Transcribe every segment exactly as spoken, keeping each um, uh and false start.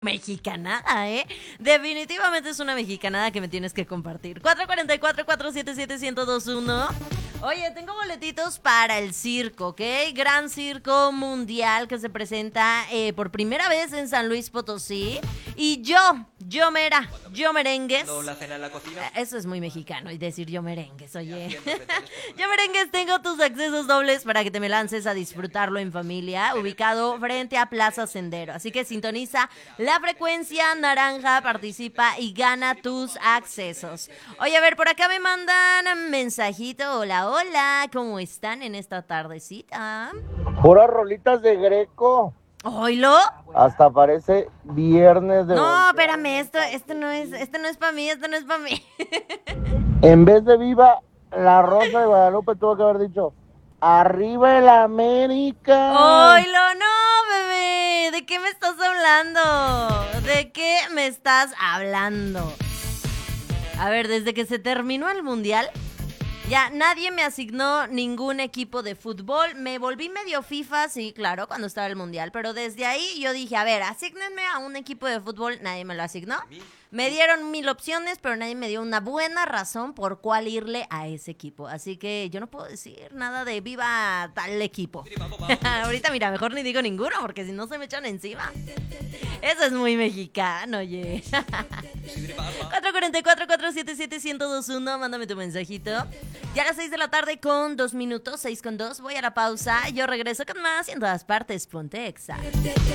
Mexicanada, ¿eh? Definitivamente es una mexicanada que me tienes que compartir. cuatro cuatro cuatro, cuatro siete siete, uno cero dos uno. Oye, tengo boletitos para el circo, ¿ok? Gran Circo Mundial que se presenta eh, por primera vez en San Luis Potosí. Y yo, yo mera, yo merengues. La cena en la cocina. Eso es muy mexicano, y decir yo merengues, oye. Yo merengues, tengo tus accesos dobles para que te me lances a disfrutarlo en familia, ubicado frente a Plaza Sendero. Así que sintoniza la frecuencia naranja, participa y gana tus accesos. Oye, a ver, por acá me mandan mensajito. Hola, hola, ¿cómo están en esta tardecita? Puras rolitas de Greco. ¿Oílo? Hasta parece viernes de... No, voltear. espérame, esto, esto no es, esto no es para mí, esto no es para mí. En vez de viva la Rosa de Guadalupe, tuvo que haber dicho arriba el América. Oílo, no, bebé. ¿De qué me estás hablando? ¿De qué me estás hablando? A ver, desde que se terminó el mundial, ya nadie me asignó ningún equipo de fútbol. Me volví medio FIFA, sí, claro, cuando estaba el mundial. Pero desde ahí yo dije, a ver, asígnenme a un equipo de fútbol. Nadie me lo asignó. Me dieron mil opciones, pero nadie me dio una buena razón por cuál irle a ese equipo. Así que yo no puedo decir nada de viva tal equipo. Ahorita, mira, mejor ni digo ninguno, porque si no se me echan encima. Eso es muy mexicano, oye. cuatro cuatro cuatro, cuatro siete siete, uno cero dos uno, mándame tu mensajito. Ya a las seis de la tarde con dos minutos, seis con dos, voy a la pausa. Yo regreso con más y en todas partes, ponte Exa.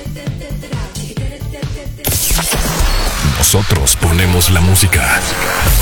Nosotros ponemos la música.